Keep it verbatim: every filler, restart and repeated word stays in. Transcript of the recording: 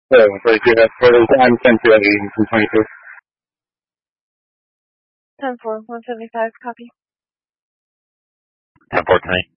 So, forty-two, that's further time, ten two, eighty from twenty-two. ten four, one seventy-five, copy. ten four, twenty.